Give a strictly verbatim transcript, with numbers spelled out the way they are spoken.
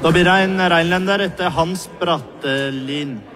Da blir det en reinlender etter Hans Brattelin.